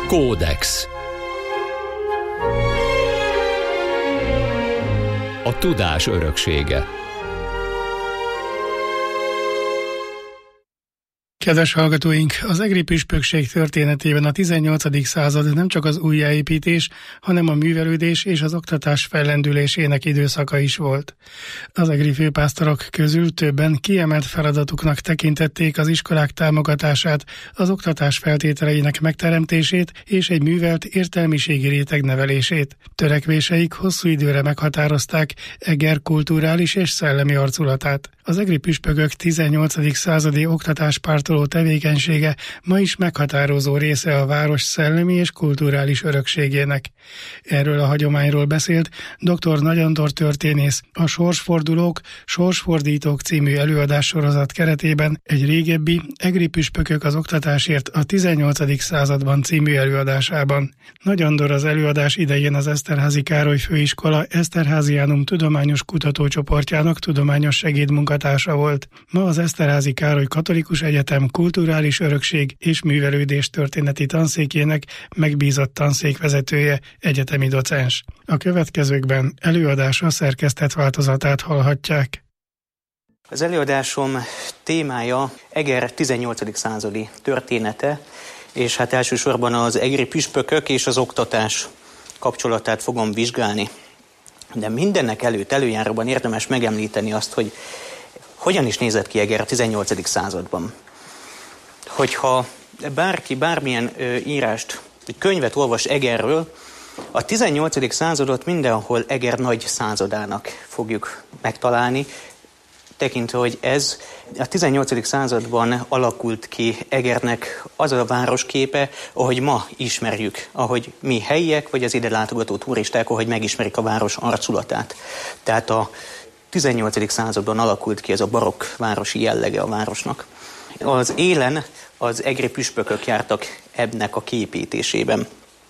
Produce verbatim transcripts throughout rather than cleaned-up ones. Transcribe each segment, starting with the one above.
Kódex. A tudás öröksége. Kedves hallgatóink, az egri püspökség történetében a tizennyolcadik század nem csak az újjáépítés, hanem a művelődés és az oktatás fellendülésének időszaka is volt. Az egri főpásztorok közül többen kiemelt feladatuknak tekintették az iskolák támogatását, az oktatás feltételeinek megteremtését és egy művelt értelmiségi réteg nevelését. Törekvéseik hosszú időre meghatározták Eger kulturális és szellemi arculatát. Az egri püspökök tizennyolcadik századi oktatáspártoló tevékenysége ma is meghatározó része a város szellemi és kulturális örökségének. Erről a hagyományról beszélt dr. Nagy Andor történész a Sorsfordulók, Sorsfordítók című előadássorozat keretében egy régebbi Egri püspökök az oktatásért a tizennyolcadik században című előadásában. Nagy Andor az előadás idején az Eszterházy Károly Főiskola Eszterháziánum tudományos kutatócsoportjának tudományos segédmunkatársa volt. Ma az Eszterházy Károly Katolikus Egyetem kulturális örökség és művelődés történeti tanszékének megbízott tanszékvezetője, egyetemi docens. A következőkben előadása szerkesztett változatát hallhatják. Az előadásom témája Eger tizennyolcadik századi története, és hát elsősorban az egri püspökök és az oktatás kapcsolatát fogom vizsgálni. De mindennek előtt előjáróban érdemes megemlíteni azt, hogy hogyan is nézett ki Eger a tizennyolcadik században. Hogyha bárki bármilyen ö, írást, egy könyvet olvas Egerről, a tizennyolcadik századot mindenhol Eger nagy századának fogjuk megtalálni, tekintve, hogy ez a tizennyolcadik században alakult ki Egernek az a városképe, ahogy ma ismerjük, ahogy mi helyiek, vagy az ide látogató turisták, ahogy megismerik a város arculatát. Tehát a tizennyolcadik században alakult ki ez a barokk városi jellege a városnak. Az élen az egri püspökök jártak ennek a kiépítésében.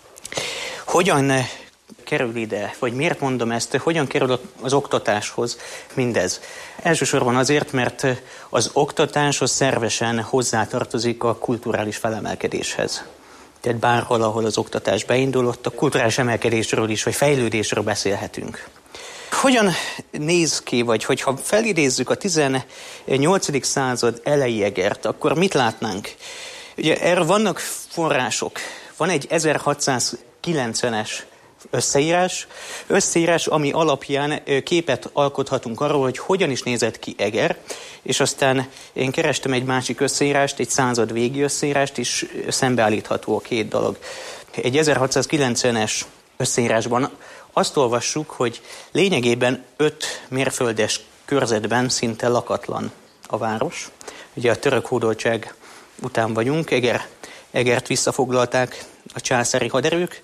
Hogyan kerül ide, vagy miért mondom ezt, hogyan kerül az oktatáshoz mindez? Elsősorban azért, mert az oktatáshoz szervesen hozzátartozik a kulturális felemelkedéshez. Tehát bárhol, ahol az oktatás beindulott, a kulturális emelkedésről is, vagy fejlődésről beszélhetünk. Hogyan néz ki, vagy hogyha felidézzük a tizennyolcadik század elejé Egert, akkor mit látnánk? Ugye erre vannak források. Van egy ezerhatszázkilencvenes összeírás, összeírás, ami alapján képet alkothatunk arról, hogy hogyan is nézett ki Eger, és aztán én kerestem egy másik összeírást, egy század végi összeírást, és szembeállítható a két dolog. Egy ezerhatszázkilencvenes összeírásban azt olvassuk, hogy lényegében öt mérföldes körzetben szinte lakatlan a város. Ugye a török hódoltság után vagyunk, Eger, Egert visszafoglalták a császári haderők,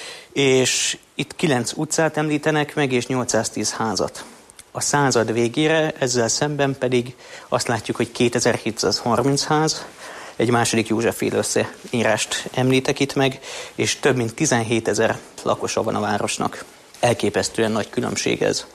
és itt kilenc utcát említenek meg, és nyolcszáztíz házat. A század végére ezzel szemben pedig azt látjuk, hogy kétezer-hétszázharminc ház, egy második Józsefféle összeírást említek itt meg, és több mint tizenhétezer lakosa van a városnak. Elképesztően nagy különbség ez.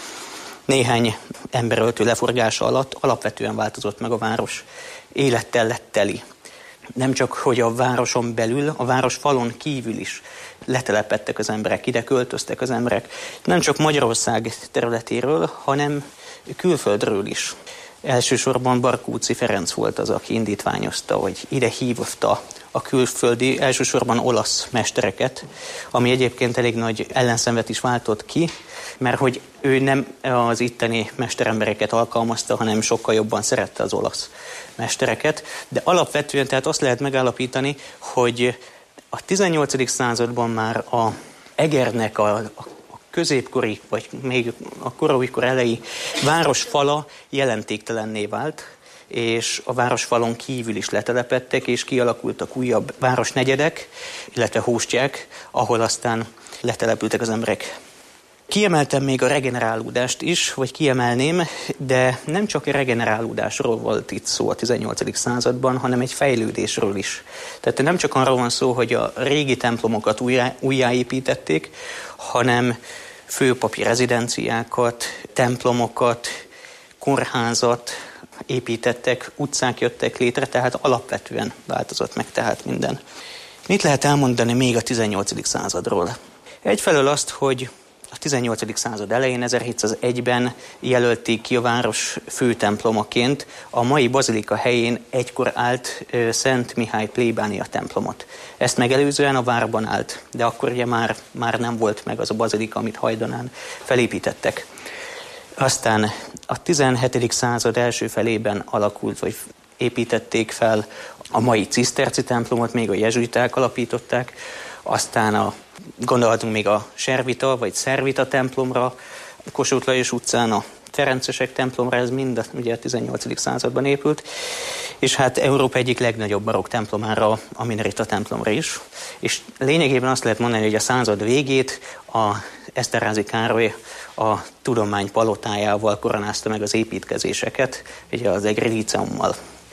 Néhány emberöltő leforgása alatt alapvetően változott meg a város. Élettel lett teli. Nem csak, hogy a városon belül, a város falon kívül is letelepedtek az emberek, ide költöztek az emberek. Nem csak Magyarország területéről, hanem külföldről is. Elsősorban Barkóczy Ferenc volt az, aki indítványozta, hogy ide hívta a külföldi, elsősorban olasz mestereket, ami egyébként elég nagy ellenszenvet is váltott ki, mert hogy ő nem az itteni mesterembereket alkalmazta, hanem sokkal jobban szerette az olasz mestereket. De alapvetően tehát azt lehet megállapítani, hogy a tizennyolcadik században már a Egernek a, a középkori, vagy még a koraújkor elejé városfala jelentéktelenné vált, és a városfalon kívül is letelepedtek, és kialakultak újabb városnegyedek, illetve hóstyák, ahol aztán letelepültek az emberek. Kiemeltem még a regenerálódást is, vagy kiemelném, de nem csak a regenerálódásról volt itt szó a tizennyolcadik században, hanem egy fejlődésről is. Tehát nem csak arról van szó, hogy a régi templomokat újjá, újjáépítették, hanem főpapi rezidenciákat, templomokat, kórházat építettek, utcák jöttek létre, tehát alapvetően változott meg tehát minden. Mit lehet elmondani még a tizennyolcadik századról? Egyfelől azt, hogy a tizennyolcadik század elején, ezerhétszázegyben jelölték ki a város főtemplomaként a mai bazilika helyén egykor állt Szent Mihály plébánia templomot. Ezt megelőzően a várban állt, de akkor ugye már, már nem volt meg az a bazilika, amit hajdanán felépítettek. Aztán a tizenhetedik század első felében alakult, vagy építették fel a mai ciszterci templomot, még a jezsuiták alapították, aztán a, gondolhatunk még a Servita vagy Szervita templomra, Kossuth Lajos utcán a Ferencesek templomra, ez mind a, ugye a tizennyolcadik században épült, és hát Európa egyik legnagyobb barokk templomára, a Minerita templomra is. És lényegében azt lehet mondani, hogy a század végét a Esterházy Károly a tudomány palotájával koronázta meg az építkezéseket, ugye az Egri Líceummal.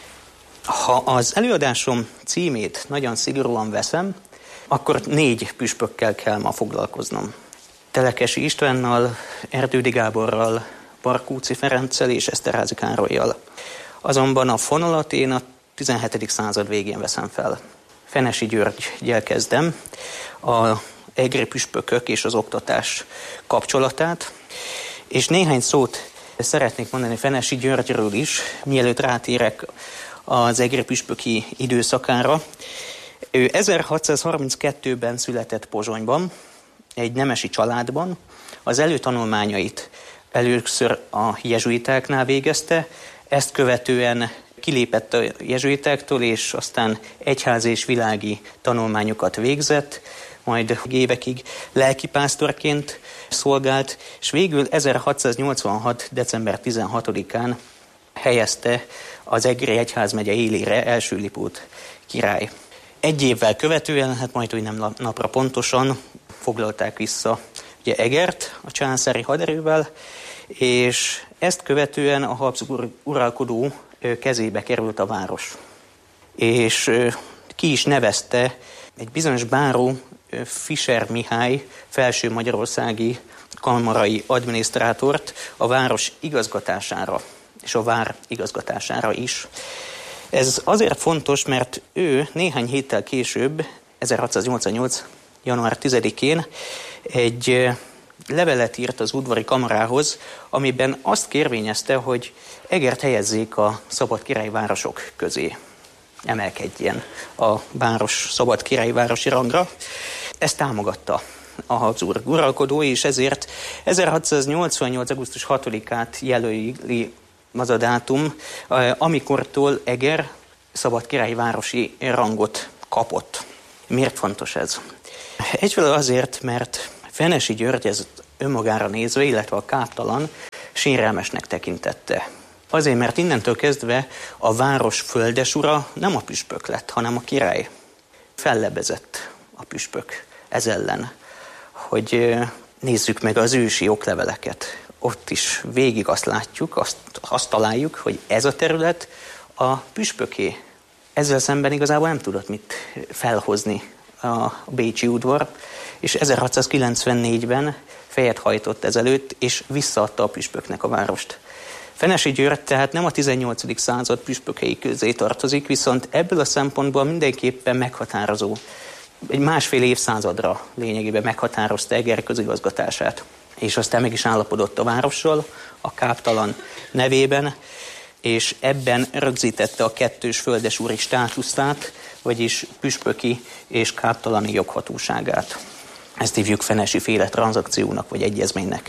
Ha az előadásom címét nagyon szigorúan veszem, akkor négy püspökkel kell ma foglalkoznom. Telekesi Istvánnal, Erdődy Gáborral, Barkóczy Ferenccel és Esterházy Károllyal. Azonban a fonalat én a tizenhetedik század végén veszem fel. Fenesi Györggyel kezdem a egri püspökök és az oktatás kapcsolatát, és néhány szót szeretnék mondani Fenesi Györgyről is, mielőtt rátérek az egri püspöki időszakára. Ő ezerhatszázharminckettőben született Pozsonyban, egy nemesi családban. Az előtanulmányait először a jezsuitáknál végezte, ezt követően kilépett a jezsuitáktól, és aztán egyházi és világi tanulmányokat végzett, majd évekig lelkipásztorként szolgált, és végül ezerhatszáznyolcvanhat. december tizenhatodikán helyezte az Egri egyházmegye élére első Lipót király. Egy évvel követően, hát majd úgy nem napra pontosan, foglalták vissza ugye Egert a császári haderővel, és ezt követően a Habsburg uralkodó kezébe került a város. És ki is nevezte egy bizonyos báró Fischer Mihály felső magyarországi kamarai adminisztrátort a város igazgatására, és a vár igazgatására is. Ez azért fontos, mert ő néhány héttel később, ezerhatszáznyolcvannyolc. január tizedikén egy levelet írt az udvari kamarához, amiben azt kérvényezte, hogy Egert helyezzék a szabad királyvárosok közé, emelkedjen a város szabad királyvárosi rangra. Ezt támogatta a Habsburg uralkodó, és ezért ezerhatszáznyolcvannyolc. augusztus hatodikát jelöli az a dátum, amikortól Eger szabad királyvárosi rangot kapott. Miért fontos ez? Egyfelől azért, mert Fenesi György ez önmagára nézve, illetve a káptalan sérelmesnek tekintette. Azért, mert innentől kezdve a város földesura nem a püspök lett, hanem a király. Fellebezett a püspök ez ellen, hogy nézzük meg az ősi okleveleket. Ott is végig azt látjuk, azt, azt találjuk, hogy ez a terület a püspöké. Ezzel szemben igazából nem tudott mit felhozni a bécsi udvar, és ezerhatszázkilencvennégyben fejet hajtott ezelőtt, és visszaadta a püspöknek a várost. Fenesi György tehát nem a tizennyolcadik század püspökei közé tartozik, viszont ebből a szempontból mindenképpen meghatározó. Egy másfél évszázadra lényegében meghatározta Eger közigazgatását, és aztán meg is állapodott a várossal, a káptalan nevében, és ebben rögzítette a kettős földesúri státuszát, vagyis püspöki és káptalani joghatóságát. Ezt hívjuk Fenesi féle tranzakciónak vagy egyezménynek.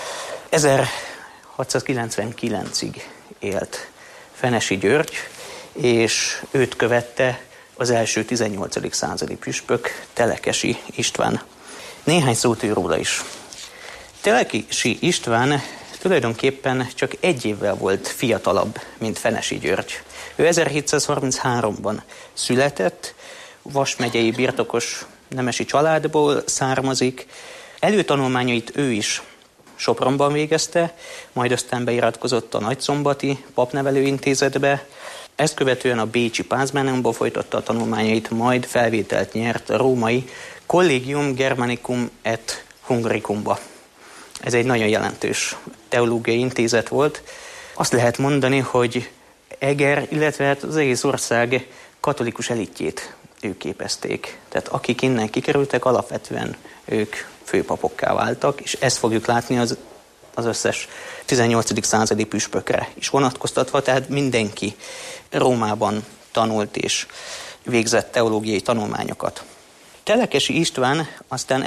ezerhatszázkilencvenkilencig élt Fenesi György, és őt követte az első tizennyolcadik századi püspök, Telekesi István. Néhány szót ő róla is. Telekesi István tulajdonképpen csak egy évvel volt fiatalabb, mint Fenesi György. Ő ezerhétszázharmincháromban született, Vas megyei birtokos nemesi családból származik. Előtanulmányait ő is Sopronban végezte, majd aztán beiratkozott a Nagyszombati papnevelőintézetbe. Ezt követően a bécsi Pázmánionban folytatta a tanulmányait, majd felvételt nyert a római Collegium Germanicum et Hungaricumba. Ez egy nagyon jelentős teológiai intézet volt. Azt lehet mondani, hogy Eger, illetve hát az egész ország katolikus elitjét ők képezték. Tehát akik innen kikerültek, alapvetően ők főpapokká váltak, és ezt fogjuk látni az, az összes tizennyolcadik századi püspökre is vonatkoztatva, tehát mindenki Rómában tanult és végzett teológiai tanulmányokat. Telekesi István aztán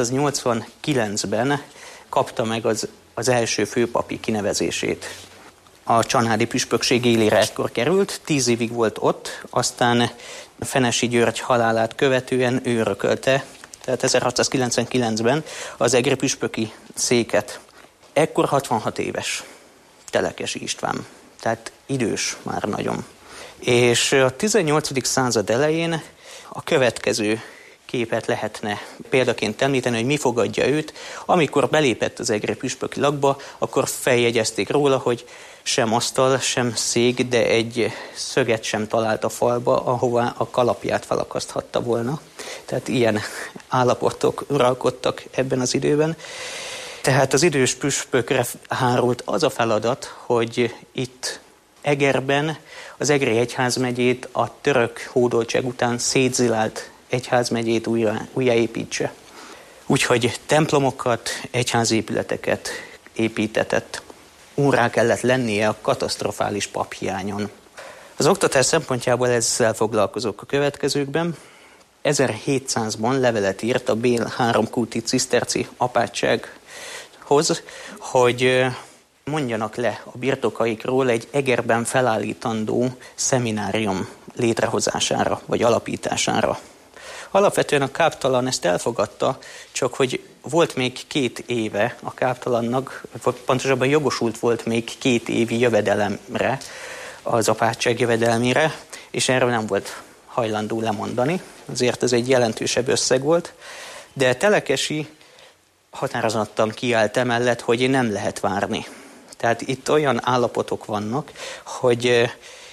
ezerhatszáznyolcvankilencben kapta meg az, az első főpapi kinevezését. A csanádi püspökség élére ekkor került, tíz évig volt ott, aztán Fenesi György halálát követően ő örökölte, tehát ezerhatszázkilencvenkilencben az egri püspöki széket. Ekkor hatvanhat éves Telekesi István, tehát idős már nagyon. És a tizennyolcadik század elején a következő képet lehetne példaként említeni, hogy mi fogadja őt. Amikor belépett az egri püspöki lakba, akkor feljegyezték róla, hogy sem asztal, sem szék, de egy szöget sem talált a falba, ahová a kalapját felakaszthatta volna. Tehát ilyen állapotok uralkodtak ebben az időben. Tehát az idős püspökre hárult az a feladat, hogy itt Egerben az egri egyházmegyét a török hódoltság után szétzilált egyházmegyét újra, újjáépítse. Úgyhogy templomokat, egyházépületeket építetett. Úrrá kellett lennie a katasztrofális paphiányon. Az oktatás szempontjából ezzel foglalkozok a következőkben. ezerhétszázban levelet írt a Bél háromkúti ciszterci apátsághoz, hogy mondjanak le a birtokaikról egy Egerben felállítandó szeminárium létrehozására vagy alapítására. Alapvetően a káptalan ezt elfogadta, csak hogy volt még két éve a káptalannak, pontosabban jogosult volt még két évi jövedelemre, az apátság jövedelmére, és erről nem volt hajlandó lemondani, azért ez egy jelentősebb összeg volt, de Telekesi határozottan kiállt emellett, hogy nem lehet várni. Tehát itt olyan állapotok vannak, hogy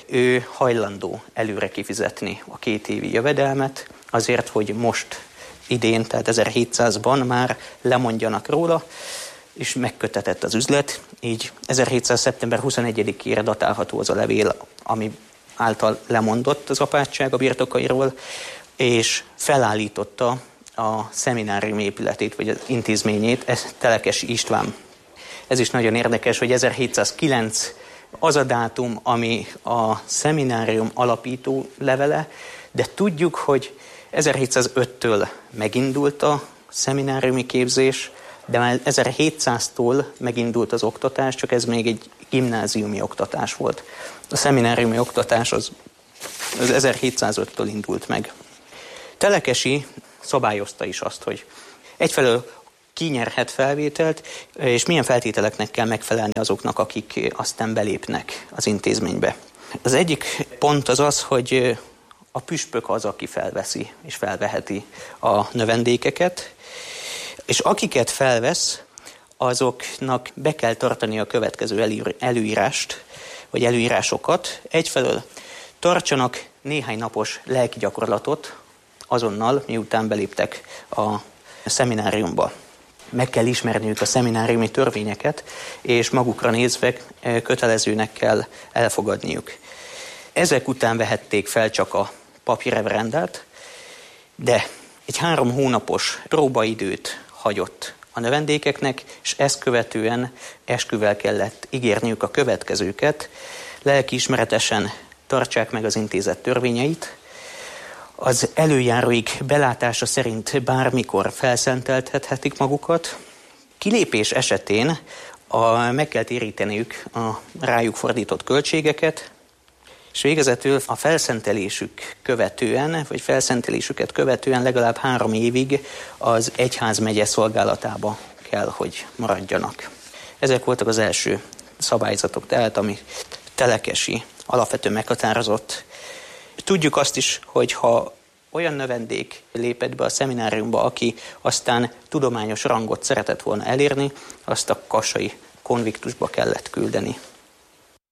ő hajlandó előre kifizetni a két évi jövedelmet, azért, hogy most idén, tehát ezerhétszázban már lemondjanak róla, és megkötetett az üzlet, így ezerhétszáz. szeptember huszonegyedikére datálható az a levél, ami által lemondott az apátság a birtokairól, és felállította a szeminárium épületét, vagy az intézményét, ez Telekesi István. Ez is nagyon érdekes, hogy ezerhétszázkilenc az a dátum, ami a szeminárium alapító levele, de tudjuk, hogy ezerhétszázöttől megindult a szemináriumi képzés, de már ezerhétszáztól megindult az oktatás, csak ez még egy gimnáziumi oktatás volt. A szemináriumi oktatás az, az ezerhétszázöttől indult meg. Telekesi szabályozta is azt, hogy egyfelől ki nyerhet felvételt, és milyen feltételeknek kell megfelelni azoknak, akik aztán belépnek az intézménybe. Az egyik pont az az, hogy a püspök az, aki felveszi és felveheti a növendékeket, és akiket felvesz, azoknak be kell tartani a következő előírást, vagy előírásokat. Egyfelől tartsanak néhány napos lelki gyakorlatot azonnal, miután beléptek a szemináriumba. Meg kell ismerniük a szemináriumi törvényeket, és magukra nézve kötelezőnek kell elfogadniuk. Ezek után vehették fel csak a papi reverendát, de egy három hónapos próbaidőt hagyott a növendékeknek, és ezt követően esküvel kellett ígérniük a következőket, lelkiismeretesen tartsák meg az intézet törvényeit, az előjáróik belátása szerint bármikor felszenteltethetik magukat, kilépés esetén a, meg kell téríteniük a rájuk fordított költségeket, és végezetül a felszentelésük követően, vagy felszentelésüket követően legalább három évig az egyházmegye szolgálatába kell, hogy maradjanak. Ezek voltak az első szabályzatok, tehát ami Telekesi alapvetően meghatározott. Tudjuk azt is, hogy ha olyan növendék lépett be a szemináriumba, aki aztán tudományos rangot szeretett volna elérni, azt a kassai konviktusba kellett küldeni.